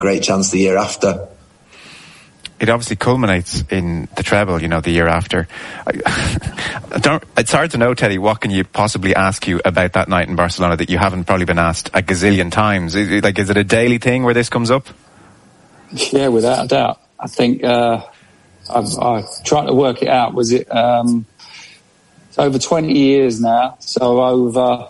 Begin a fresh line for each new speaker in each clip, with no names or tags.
great chance the year after.
It obviously culminates in the treble, the year after. It's hard to know, Teddy, what can you possibly ask you about that night in Barcelona that you haven't probably been asked a gazillion times? Is it a daily thing where this comes up?
Yeah, without a doubt. I think I've tried to work it out. Was it it's over 20 years now, so over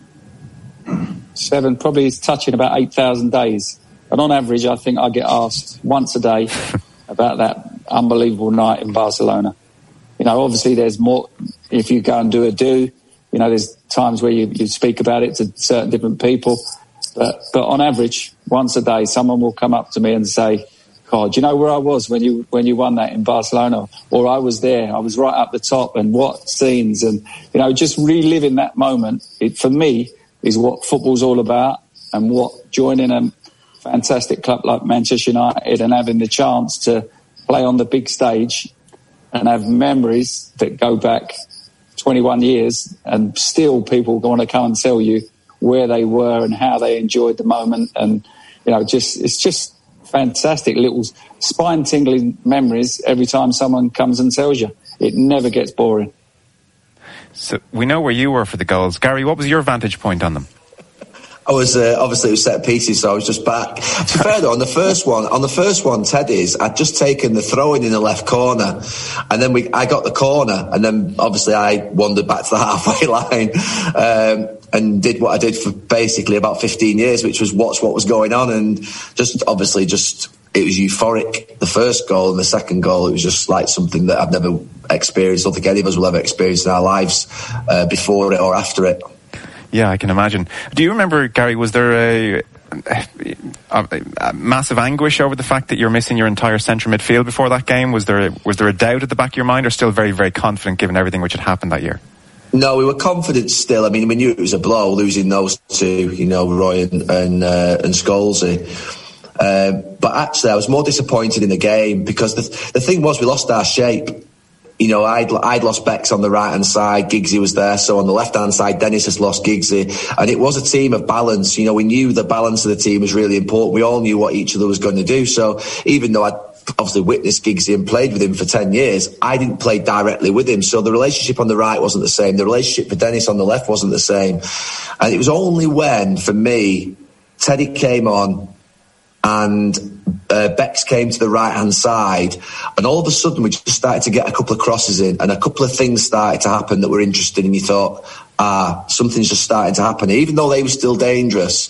7, probably it's touching about 8,000 days. And on average, I think I get asked once a day about that unbelievable night in Barcelona. Obviously there's more. If you go and do, there's times where you speak about it to certain different people. But on average, once a day, someone will come up to me and say, God, do you know where I was when you won that in Barcelona? Or I was there, I was right up the top, and what scenes. And, just reliving that moment, for me, is what football's all about, and what joining a fantastic club like Manchester United and having the chance to play on the big stage and have memories that go back 21 years, and still people want to come and tell you where they were and how they enjoyed the moment. And, it's just fantastic little spine-tingling memories every time someone comes and tells you. It never gets boring.
So we know where you were for the goals. Gary, what was your vantage point on them?
I was obviously it was set pieces, so I was just back. To be fair though, on the first one, Teddy's, I'd just taken the throw-in in the left corner, and then I got the corner, and then obviously I wandered back to the halfway line and did what I did for basically about 15 years, which was watch what was going on, and it was euphoric. The first goal and the second goal, it was just like something that I've never experienced. I don't think any of us will ever experience in our lives before it or after it.
Yeah, I can imagine. Do you remember, Gary, was there a massive anguish over the fact that you're missing your entire central midfield before that game? Was there a doubt at the back of your mind, or still very, very confident given everything which had happened that year?
No, we were confident still. I mean, we knew it was a blow, losing those two, Roy and Scholesy. But actually, I was more disappointed in the game because the thing was we lost our shape. I'd lost Bex on the right-hand side, Giggsy was there, so on the left-hand side, Dennis has lost Giggsy, and it was a team of balance. We knew the balance of the team was really important. We all knew what each other was going to do, so even though I'd obviously witnessed Giggsy and played with him for 10 years, I didn't play directly with him, so the relationship on the right wasn't the same, the relationship for Dennis on the left wasn't the same, and it was only when, for me, Teddy came on, and Bex came to the right-hand side, and all of a sudden we just started to get a couple of crosses in, and a couple of things started to happen that were interesting, and you thought, something's just starting to happen. Even though they were still dangerous,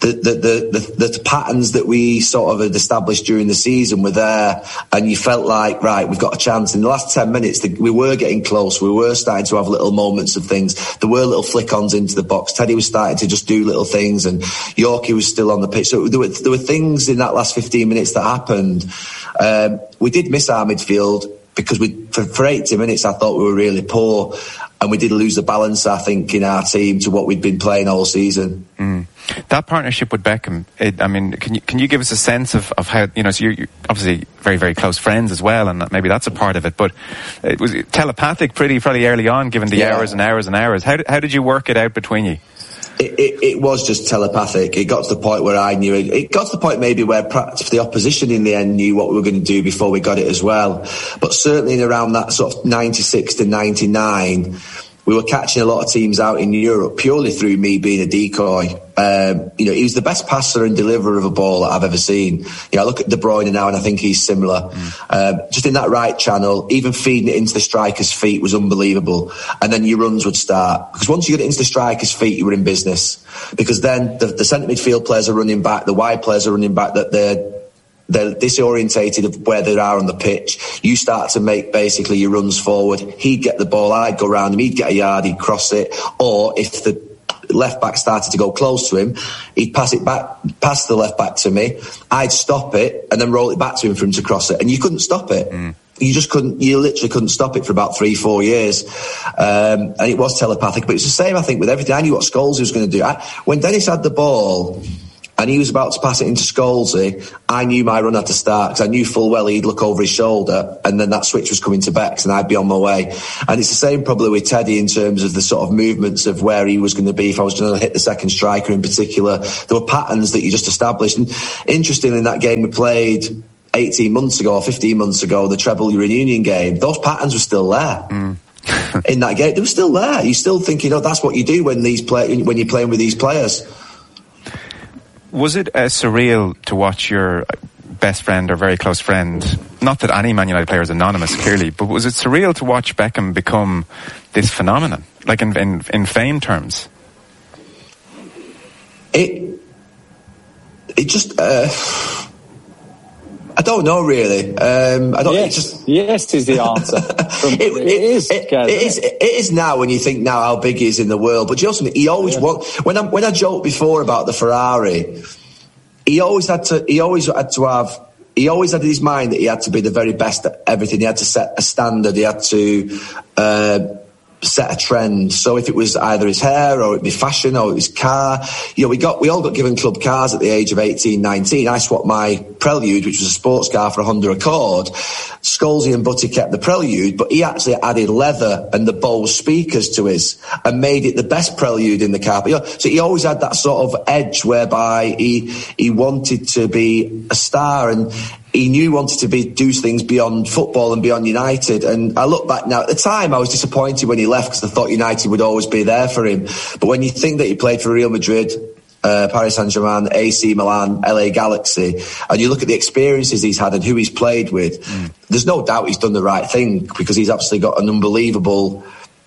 the patterns that we sort of had established during the season were there, and you felt like, right, we've got a chance. In the last 10 minutes, we were getting close. We were starting to have little moments of things. There were little flick-ons into the box. Teddy was starting to just do little things, and Yorkie was still on the pitch. So there were things in that last 15 minutes that happened. We did miss our midfield because for 80 minutes I thought we were really poor, and we did lose the balance, I think, in our team to what we'd been playing all season.
That partnership with Beckham, can you give us a sense of how, so you're obviously very, very close friends as well, and maybe that's a part of it, but it was telepathic probably early on, given the hours and hours and hours. How did you work it out between you?
It was just telepathic. It got to the point where I knew it. It got to the point maybe where perhaps the opposition in the end knew what we were going to do before we got it as well. But certainly in around that sort of 96 to 99, we were catching a lot of teams out in Europe purely through me being a decoy. He was the best passer and deliverer of a ball that I've ever seen. I look at De Bruyne now and I think he's similar. Just in that right channel, even feeding it into the striker's feet was unbelievable. And then your runs would start. Because once you get it into the striker's feet, you were in business. Because then the centre midfield players are running back, the wide players are running back, that they're disorientated of where they are on the pitch. You start to make basically your runs forward. He'd get the ball, I'd go around him, he'd get a yard, he'd cross it. Or if the left back started to go close to him, he'd pass it back past the left back to me, I'd stop it and then roll it back to him for him to cross it. And you couldn't stop it. You literally couldn't stop it for about 3-4 years. And it was telepathic, but it's the same, I think, with everything. I knew what Scholes was going to do. When Dennis had the ball, and he was about to pass it into Scholesy, I knew my run had to start because I knew full well he'd look over his shoulder and then that switch was coming to Bex and I'd be on my way. And it's the same probably with Teddy in terms of the sort of movements of where he was going to be if I was going to hit the second striker in particular. There were patterns that you just established. And interestingly, in that game we played 18 months ago or 15 months ago, the treble reunion game, those patterns were still there. In that game, they were still there. You still think, that's what you do when you're playing with these players.
Was it surreal to watch your best friend or very close friend, not that any Man United player is anonymous, clearly, but was it surreal to watch Beckham become this phenomenon, like in fame terms?
It just... I don't know really. I don't.
Yes is the answer.
It is now when you think now how big he is in the world. But Joseph, he always when I joked before about the Ferrari, he always had in his mind that he had to be the very best at everything. He had to set a standard. He had to set a trend. So if it was either his hair or it'd be fashion or his car, we all got given club cars at the age of 18, 19. I swapped my Prelude, which was a sports car, for a Honda Accord. Scholesy and Butty kept the Prelude, but he actually added leather and the Bose speakers to his and made it the best Prelude in the car. So he always had that sort of edge whereby he wanted to be a star and he knew he wanted to do things beyond football and beyond United. And I look back now, at the time I was disappointed when he left because I thought United would always be there for him. But when you think that he played for Real Madrid, Paris Saint-Germain, AC Milan, LA Galaxy, and you look at the experiences he's had and who he's played with, there's no doubt he's done the right thing because he's absolutely got an unbelievable,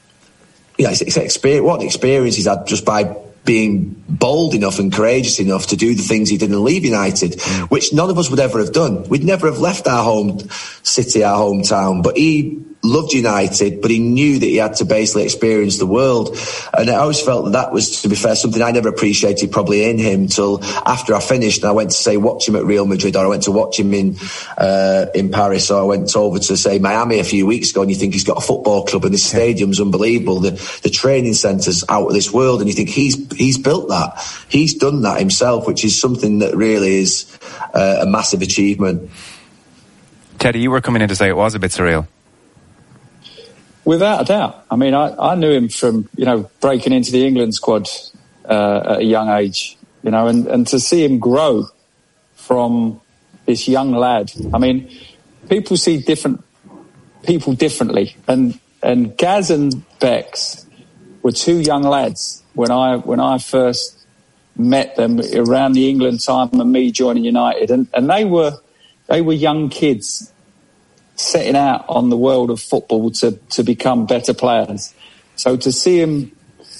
it's experience. What an experience he's had just by being bold enough and courageous enough to do the things he didn't leave United, which none of us would ever have done. We'd never have left our home city, our hometown, but he loved United, but he knew that he had to basically experience the world. And I always felt that was, to be fair, something I never appreciated probably in him till after I finished and I went to say watch him at Real Madrid, or I went to watch him in Paris, or I went over to say Miami a few weeks ago, and you think he's got a football club and this stadium's unbelievable, the training centre's out of this world, and you think he's built that, he's done that himself, which is something that really is a massive achievement.
Teddy, you were coming in to say it was a bit surreal.
Without a doubt. I mean, I knew him from, breaking into the England squad at a young age, and to see him grow from this young lad. I mean, people see different people differently. And Gaz and Bex were two young lads when I first met them around the England time and me joining United. And they were young kids setting out on the world of football to become better players. So to see him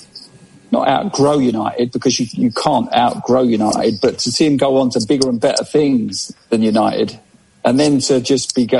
not outgrow United, because you can't outgrow United, but to see him go on to bigger and better things than United, and then to just be,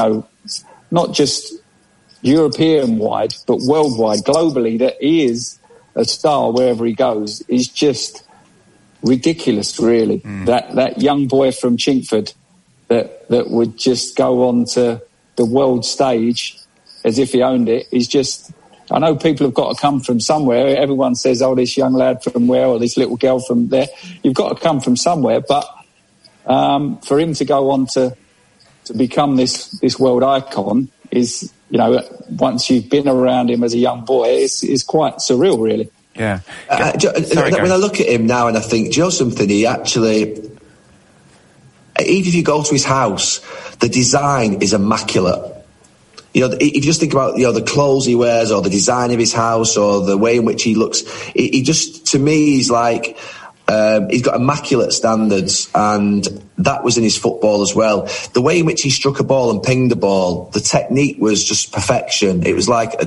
not just European-wide, but worldwide, globally, that he is a star wherever he goes, is just ridiculous, really. That young boy from Chingford that would just go on to the world stage as if he owned it is just... I know people have got to come from somewhere. Everyone says, oh, this young lad from where, or this little girl from there. You've got to come from somewhere. But for him to go on to become this world icon is, once you've been around him as a young boy, is quite surreal, really.
Yeah.
When I look at him now and I think, do you know something? He actually... Even if you go to his house, the design is immaculate. If you just think about, the clothes he wears or the design of his house or the way in which he looks, he just, to me, he's like, he's got immaculate standards, and that was in his football as well. The way in which he struck a ball and pinged the ball, the technique was just perfection. It was like,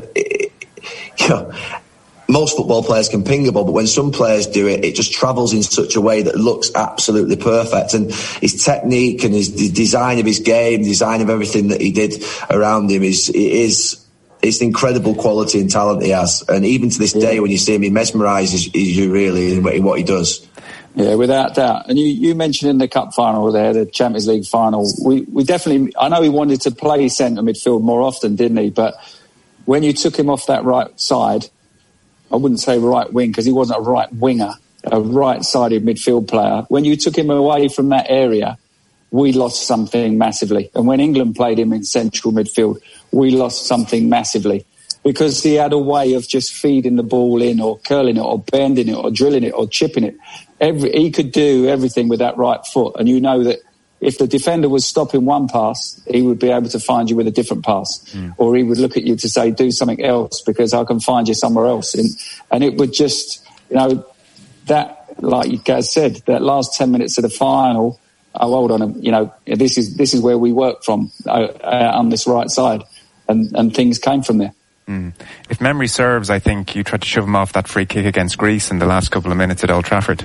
most football players can ping a ball, but when some players do it, it just travels in such a way that looks absolutely perfect. And his technique and the design of his game, design of everything that he did around him it's incredible quality and talent he has. And even to this day, when you see him, he mesmerises you really in what he does.
Yeah, without doubt. And you mentioned in the cup final there, the Champions League final, we definitely, I know he wanted to play centre midfield more often, didn't he? But when you took him off that right side, I wouldn't say right wing because he wasn't a right winger, a right-sided midfield player. When you took him away from that area, we lost something massively. And when England played him in central midfield, we lost something massively. Because he had a way of just feeding the ball in or curling it or bending it or drilling it or chipping it. He could do everything with that right foot. And you know that if the defender was stopping one pass, he would be able to find you with a different pass. Or he would look at you to say, do something else because I can find you somewhere else. And it would just, that, like you guys said, that last 10 minutes of the final, hold on, this is where we work from on this right side. And things came from there.
If memory serves, I think you tried to shove him off that free kick against Greece in the last couple of minutes at Old Trafford.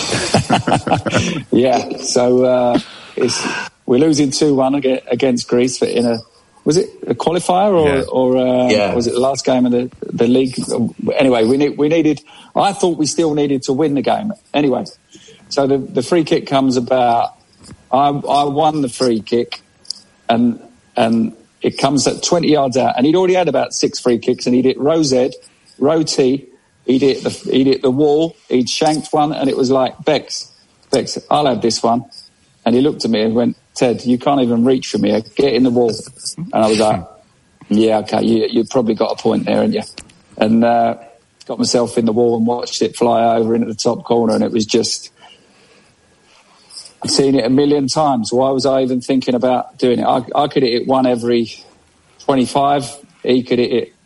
Yeah, so we're losing 2-1 against Greece was it a qualifier or was it the last game of the league? Anyway, we needed. I thought we still needed to win the game. Anyway, so the free kick comes about. I won the free kick, and it comes at 20 yards out, and he'd already had about 6 free kicks, and he'd hit row Z, row T, he'd hit the wall, he'd shanked one, and it was like, Bex, I'll have this one. And he looked at me and went, Ted, you can't even reach for me, get in the wall. And I was like, yeah, okay, you probably got a point there, haven't you? And got myself in the wall and watched it fly over into the top corner, and it was just... I've seen it a million times. Why was I even thinking about doing it? I could hit it one every 25. He could hit it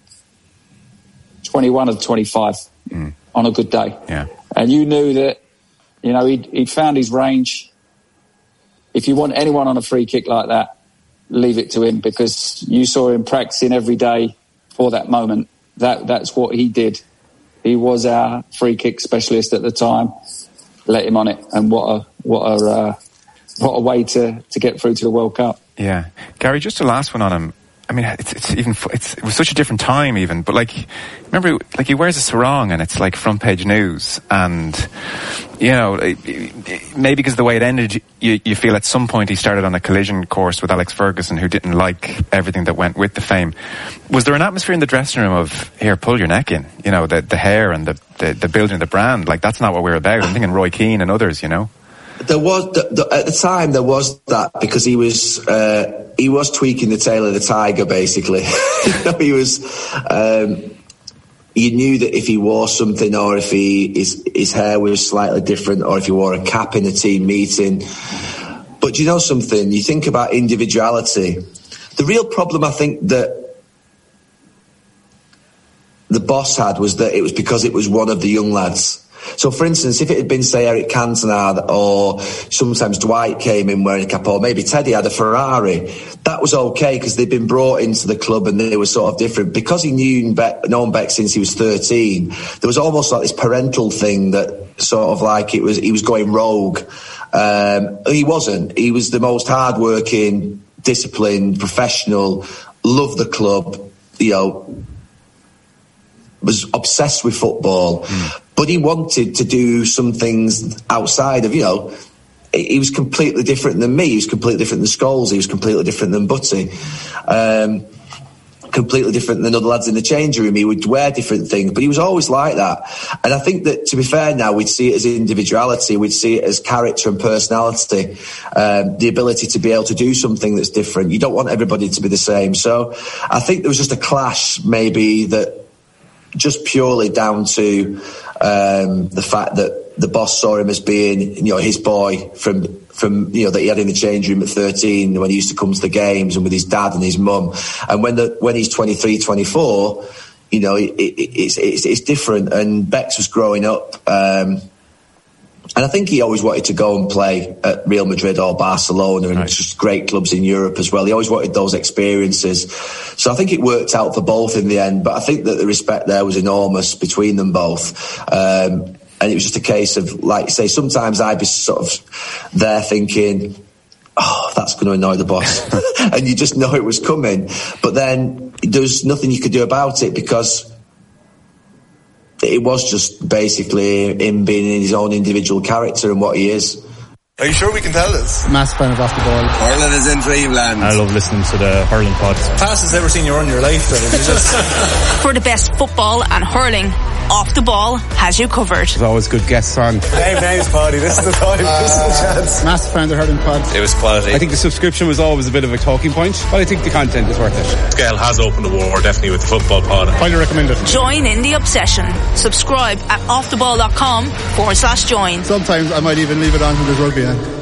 21 of 25 on a good day.
Yeah.
And you knew that, he'd found his range. If you want anyone on a free kick like that, leave it to him, because you saw him practicing every day for that moment. That's what he did. He was our free kick specialist at the time. Let him on it, and what a way to get through to the World Cup.
Yeah, Gary, just the last one on him. I mean, it was such a different time even, but remember, he wears a sarong and it's like front page news, and maybe because of the way it ended, you feel at some point he started on a collision course with Alex Ferguson, who didn't like everything that went with the fame. Was there an atmosphere in the dressing room of, here, pull your neck in, the hair and the building the brand, that's not what we're about? I'm thinking Roy Keane and others,
There was at the time there was that, because he was tweaking the tail of the tiger, basically. He was. You knew that if he wore something, or if his hair was slightly different, or if he wore a cap in a team meeting. But do you know something? You think about individuality. The real problem, I think, that the boss had was that it was because it was one of the young lads. So, for instance, if it had been, say, Eric Cantona, or sometimes Dwight came in wearing a cap, or maybe Teddy had a Ferrari, that was okay because they'd been brought into the club and they were sort of different. Because he known Beck since he was 13, there was almost like this parental thing that sort of like he was going rogue. He wasn't. He was the most hard-working, disciplined, professional, loved the club, was obsessed with football. But he wanted to do some things outside of, he was completely different than me. He was completely different than Scholes. He was completely different than Butty. Completely different than other lads in the changing room. He would wear different things, but he was always like that. And I think that, to be fair now, we'd see it as individuality. We'd see it as character and personality. The ability to be able to do something that's different. You don't want everybody to be the same. So I think there was just a clash, maybe, that just purely down to the fact that the boss saw him as being, his boy from that he had in the change room at 13 when he used to come to the games, and with his dad and his mum. And when he's 23, 24, it's different. And Bex was growing up, and I think he always wanted to go and play at Real Madrid or Barcelona, and just great clubs in Europe as well. He always wanted those experiences. So I think it worked out for both in the end, but I think that the respect there was enormous between them both. And it was just a case of, like you say, sometimes I'd be sort of there thinking, oh, that's going to annoy the boss. And you just know it was coming. But then there's nothing you could do about it, because it was just basically him being in his own individual character and what he is.
Are you sure we can tell this?
Massive fan of Off the Ball.
Hurling is in dreamland.
I love listening to the hurling pods.
Fastest ever seen you run your life.
For the best football and hurling. Off the Ball has you covered.
There's always good guests on.
Name's Paddy. This is the time. This is the chance.
Massive fan of the hurling pod.
It was quality.
I think the subscription was always a bit of a talking point, but I think the content is worth it.
Scale has opened the war, definitely, with the football pod.
Highly recommend it.
Join in the obsession. Subscribe at offtheball.com/join.
Sometimes I might even leave it on when there's rugby on.